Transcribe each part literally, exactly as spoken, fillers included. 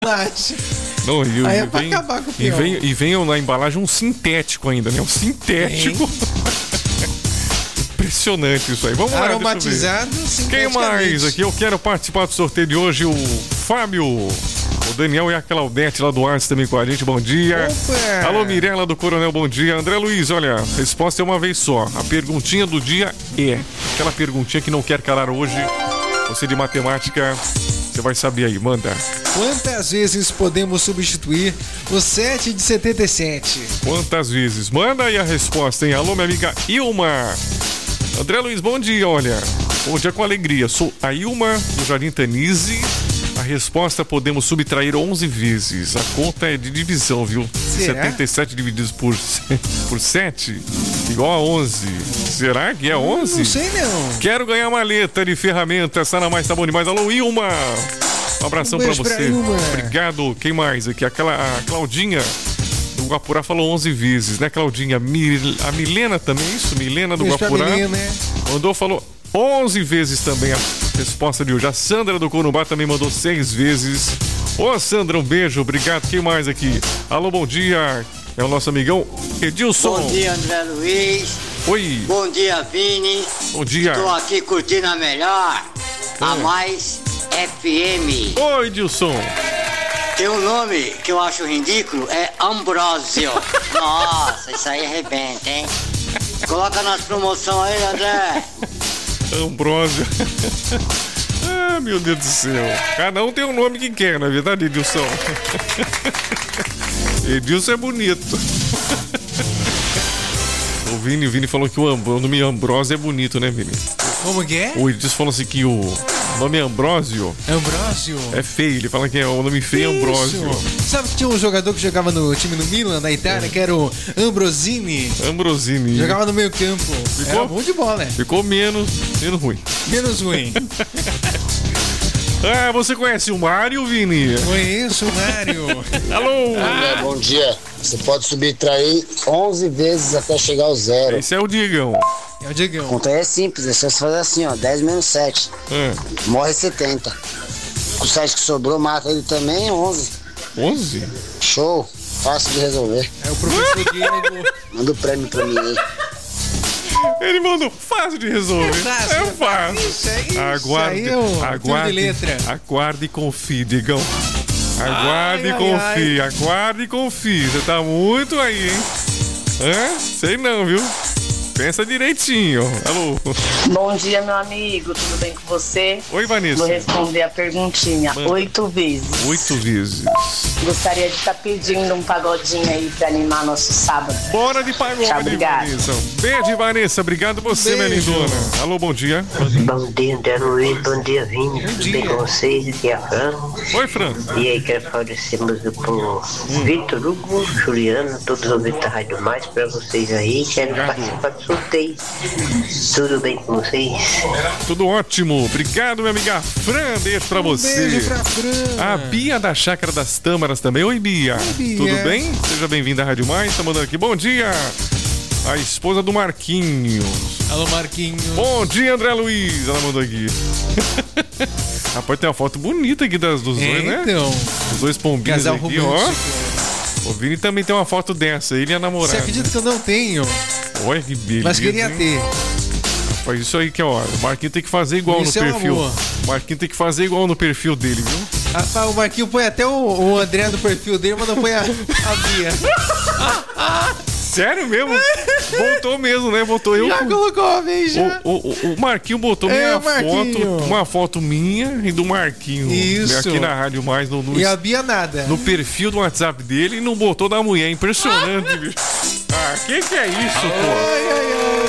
Não, e, Aí e é pra vem, acabar com o e peão. vem, e vem na embalagem um sintético ainda, né? Um sintético. Impressionante isso aí. Vamos lá, aromatizado, deixa eu ver. Quem mais aqui? Eu quero participar do sorteio de hoje, o Fábio, o Daniel e a Claudete lá do Artes também com a gente, bom dia. Opa. Alô, Mirella do Coronel, bom dia. André Luiz, olha, a resposta é uma vez só. A perguntinha do dia é aquela perguntinha que não quer calar hoje. Você de matemática, você vai saber aí, manda. Quantas vezes podemos substituir o sete de setenta e sete? Quantas vezes? Manda aí a resposta, hein? Alô, minha amiga Ilma. André Luiz, bom dia, olha. Bom dia com alegria. Sou a Ilma do Jardim Tanise. A resposta podemos subtrair onze vezes. A conta é de divisão, viu? Será? setenta e sete divididos por, por sete igual a onze. Será que é onze? Não sei não. Quero ganhar maleta de ferramentas. Tá na mais, tá bom demais. Alô, Ilma. Um abração Um pra beijo você. pra Ilma. Obrigado. Quem mais aqui? Aquela, a Claudinha do Guapurá falou onze vezes, né, Claudinha? Mil, a Milena também, isso? Milena do Beijo pra Guapurá. Milena, né? Mandou, falou onze vezes também a resposta de hoje. A Sandra do Corumbá também mandou seis vezes. Ô, Sandra, um beijo, obrigado. Quem mais aqui? Alô, bom dia. É o nosso amigão Edilson. Bom dia, André Luiz. Oi. Bom dia, Vini. Bom dia. Estou aqui curtindo a melhor, a mais F M. Oi, Edilson. Tem um nome que eu acho ridículo, é Ambrósio. Nossa, isso aí arrebenta, hein? Coloca nas promoções aí, André. Ambrósio. Ah, meu Deus do céu. Cada um tem um nome que quer, não é verdade, Edilson? Edilson é bonito. O Vini, o Vini falou que o, Amb- o nome Ambrósio é bonito, né, Vini? Como que é? O Edilson falou assim que o nome Ambrósio Ambrósio. é feio. Ele fala que é o nome feio é Ambrósio. Isso. Sabe que tinha um jogador que jogava no time do Milan, na Itália, que era o Ambrosini? Ambrosini. Jogava no meio campo. Ficou? Era bom de bola, né? Ficou menos, menos ruim. Menos ruim. Ah, você conhece o Mário, Vini? Conheço o Mário. Alô? André, bom dia. Você pode subtrair onze vezes até chegar ao zero. Esse é o Digão. É o Diegão. A conta é simples, é só você fazer assim, ó, dez menos sete. É. Morre setenta. O sete que sobrou, mata ele também, onze. onze? Show, fácil de resolver. É o professor Diego. Manda o prêmio pra mim aí. Ele mandou fácil de resolver. É fácil, É fácil. Isso é isso. Aguarde, Aí é o tiro aguarde, de letra. aguarde e confie, Digão. Aguarde Ai, e ai, confie, aguarde e confie. Você tá muito aí, hein? Hã? Sei não, viu? Pensa direitinho. Alô? Bom dia, meu amigo. Tudo bem com você? Oi, Vanessa. Vou responder a perguntinha Manda. oito vezes. Oito vezes. Gostaria de estar pedindo um pagodinho aí pra animar nosso sábado. Bora de pagode, Tchau, obrigado. Vanessa. Beijo, Vanessa. Obrigado você, minha Beijo. lindona. Alô, bom dia. Bom dia, André Luiz, bom dia, Vini, tudo dia. bem com vocês? Aqui é a Fran. Oi, Fran. E aí, quero favorecer música pro Vitor Hugo, Juliana, todos os ouvintes da Rádio Mais, pra vocês aí. Quero participar do sorteio. Tudo bem com vocês? Tudo ótimo. Obrigado, minha amiga Fran. Beijo pra você. Beijo pra Fran. A Bia da Chácara das Tâmaras também. Oi, Bia. Bia. Tudo bem? Seja bem-vinda à Rádio Mais. Tá mandando aqui. Bom dia. A esposa do Marquinhos. Alô, Marquinhos. Bom dia, André Luiz. Ela mandou aqui. Rapaz, tem uma foto bonita aqui das, dos dois, né? Então, Os dois pombinhos casal aqui, romântico. ó. O Vini também tem uma foto dessa. Ele e a namorada. Você acredita que eu não tenho? Olha que beleza. Mas queria hein? ter. Rapaz, isso aí que é hora. O Marquinhos tem que fazer igual Isso no é um perfil. amor. O Marquinhos tem que fazer igual no perfil dele, viu? Rapaz, o Marquinhos põe até o, o André no perfil dele, mas não põe a, a Bia. Sério mesmo? Botou mesmo, né? Botou eu. Já com- colocou uma vez, já. O, o, o Marquinhos botou É, minha o Marquinho. foto, uma foto minha e do Marquinho. Isso. Aqui na Rádio Mais, no, no, E a Bia nada. no perfil do WhatsApp dele e não botou da mulher. Impressionante, bicho. Ah, que que é isso, pô? Ai, ai,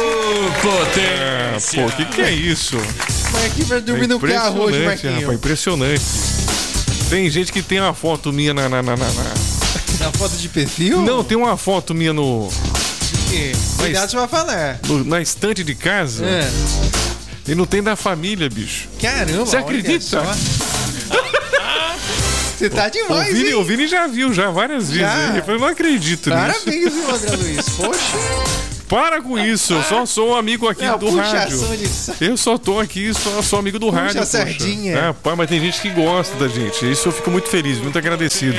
É, pô, que que é isso? ai. Marquinhos vai dormir no carro hoje, Impressionante, Marquinhos. rapaz, impressionante. Tem gente que tem uma foto minha na... na, na, na- na- Na foto de perfil? Não, tem uma foto minha no, Que? Cuidado, você vai falar. no- na estante de casa É. e não tem da família, bicho. Caramba, Você olha acredita? só. Você tá O demais, Vini, hein? o Vini já viu já várias vezes. Já. Ele falou, não acredito nisso. Parabéns, viu, André Luiz? Poxa. Para com isso, eu só sou um amigo aqui Não, do puxa rádio. ação de sa- Eu só tô aqui, só sou amigo do Puxa rádio. a sardinha. É, pá, mas tem gente que gosta da gente. Isso eu fico muito feliz, muito agradecido.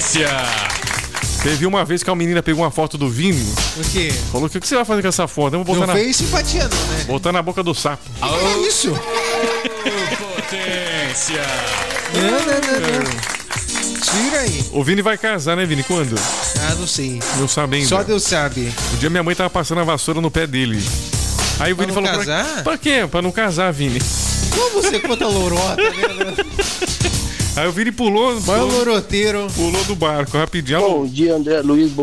Teve uma vez que a menina pegou uma foto do Vini, O quê? falou: o que que você vai fazer com essa foto? Eu vou botar, Não na, fez simpatia não, né? botar na boca do sapo. Que é isso? Potência. Não, não, não, não. Tira aí. O Vini vai casar, né, Vini? Quando? Ah, não sei. Não sabe ainda. Só Deus sabe. Um dia minha mãe tava passando a vassoura no pé dele. Aí o Pra Vini não falou: casar? Pra, pra quê? Pra não casar, Vini. Como você conta lourota, né? Aí o Vini pulou, Vai o pulou, loroteiro. pulou do barco rapidinho. Bom dia, André Luiz. Bom